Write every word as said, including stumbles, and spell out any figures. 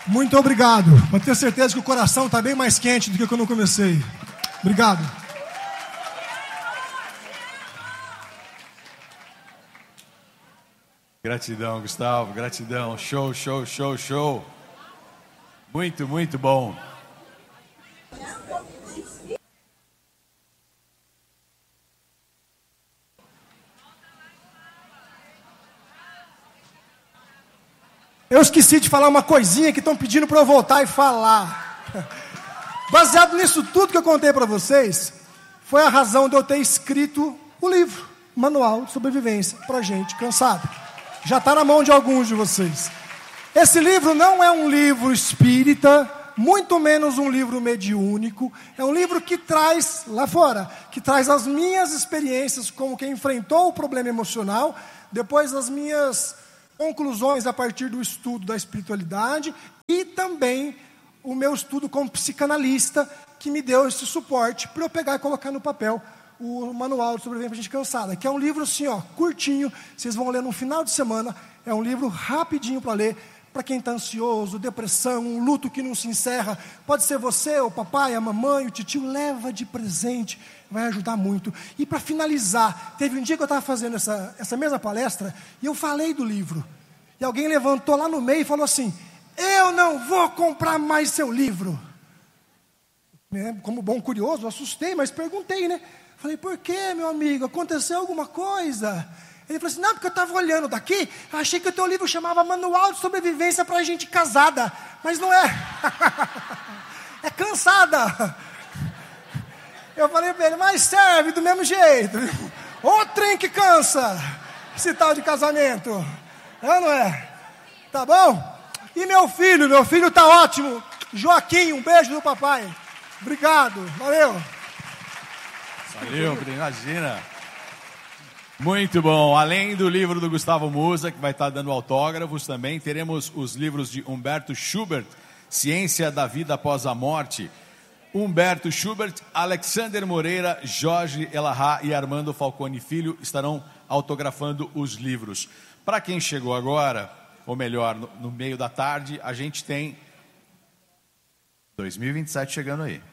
Muito obrigado. Pode ter certeza que o coração está bem mais quente do que quando eu comecei. Obrigado. Gratidão, Gustavo. Gratidão. Show, show, show, show. Muito, muito bom. Eu esqueci de falar uma coisinha que estão pedindo para eu voltar e falar. Baseado nisso tudo que eu contei para vocês, foi a razão de eu ter escrito o livro, Manual de Sobrevivência para Gente Cansada. Já está na mão de alguns de vocês. Esse livro não é um livro espírita, muito menos um livro mediúnico. É um livro que traz, lá fora, que traz as minhas experiências como quem enfrentou o problema emocional, depois as minhas conclusões a partir do estudo da espiritualidade e também o meu estudo como psicanalista, que me deu esse suporte para eu pegar e colocar no papel o Manual de Sobrevivência para Gente Cansada, que é um livro assim, ó, curtinho, vocês vão ler no final de semana, é um livro rapidinho para ler, para quem está ansioso, depressão, um luto que não se encerra, pode ser você, o papai, a mamãe, o titio, leva de presente, vai ajudar muito. E para finalizar, teve um dia que eu estava fazendo essa, essa mesma palestra, e eu falei do livro, e alguém levantou lá no meio e falou assim, eu não vou comprar mais seu livro. É, como bom curioso, eu assustei, mas perguntei, né? Falei, por quê, meu amigo? Aconteceu alguma coisa? Ele falou assim, não, porque eu estava olhando daqui, achei que o teu livro chamava Manual de Sobrevivência para Gente Casada, mas não é. É cansada. Eu falei para ele, mas serve do mesmo jeito. Ô trem que cansa, esse tal de casamento. É ou não é? Tá bom? E meu filho, meu filho tá ótimo. Joaquim, um beijo do papai. Obrigado, valeu. Valeu, imagina. Muito bom. Além do livro do Gustavo Musa, que vai estar dando autógrafos também, teremos os livros de Humberto Schubert, Ciência da Vida Após a Morte. Humberto Schubert, Alexander Moreira, Jorge Elahá e Armando Falcone Filho estarão autografando os livros. Para quem chegou agora, ou melhor, no, no meio da tarde, a gente tem dois mil e vinte e sete chegando aí.